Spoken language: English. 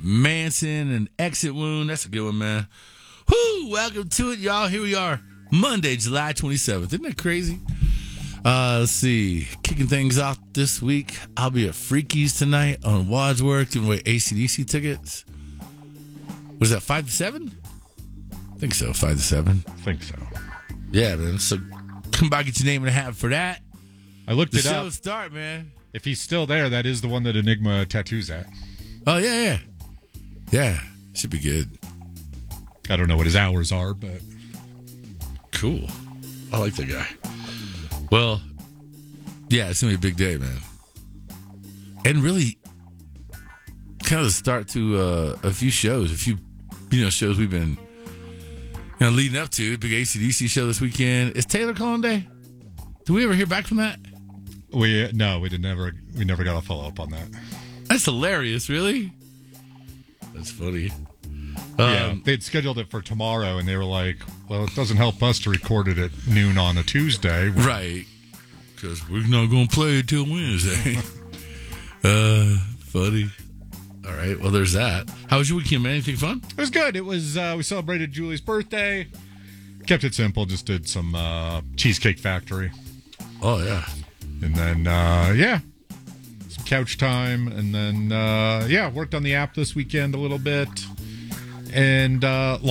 Manson and Exit Wound. That's a good one, man. Whoo! Welcome to it, y'all. Here we are, Monday, July 27th. Isn't that crazy? Let's see. Kicking things off this week, I'll be at Freaky's tonight on Wadsworth giving away AC/DC tickets. Was that 5 to 7? I think so, 5 to 7. I think so. Yeah, man. So come by, get your name in the hat for that. I looked it The up. show start, man. If he's still there, that is the one that Enigma tattoos at. Oh, yeah. Yeah, should be good. I don't know what his hours are, but... Cool. I like that guy. Well, yeah, it's going to be a big day, man. And really, kind of the start to a few shows, shows we've been leading up to. Big AC/DC show this weekend. Is Taylor calling day? Did we ever hear back from that? We never got a follow-up on that. That's hilarious, really? That's funny. Yeah, they'd scheduled it for tomorrow, and they were like, well, it doesn't help us to record it at noon on a Tuesday. Right. Because we're not going to play it till Wednesday. Funny. All right, well, there's that. How was your weekend, man? Anything fun? It was good. It was, we celebrated Julie's birthday. Kept it simple. Just did some Cheesecake Factory. Oh, yeah. And then, some couch time. And then, worked on the app this weekend a little bit. And